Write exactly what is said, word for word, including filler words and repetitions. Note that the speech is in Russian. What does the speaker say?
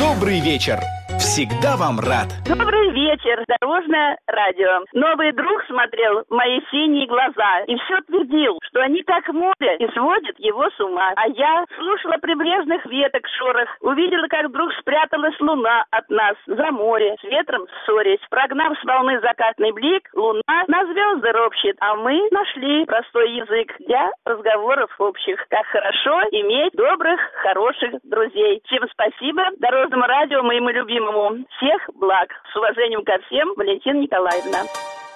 Добрый вечер. Всегда вам рад. Добрый вечер, Дорожное радио. Новый друг смотрел в мои синие глаза и все твердил, что они как море и сводят его с ума. А я слушала прибрежных веток шорох, увидела, как вдруг спряталась луна от нас за море, с ветром ссорясь. Прогнав с волны закатный блик, луна на звезды ропщет, а мы нашли простой язык для разговоров общих. Как хорошо иметь добрых, хороших друзей. Всем спасибо Дорожному радио, моему любимому. Всех благ. С уважением ко всем, Валентина Николаевна.